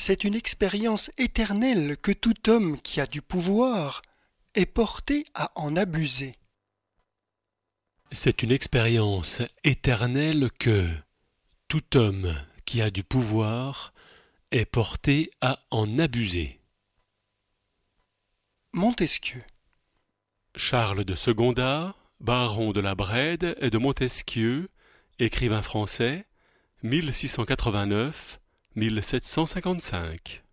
C'est une expérience éternelle que tout homme qui a du pouvoir est porté à en abuser. C'est une expérience éternelle que tout homme qui a du pouvoir est porté à en abuser. Montesquieu. Charles de Secondat, baron de la Brède et de Montesquieu, écrivain français, 1689-1755.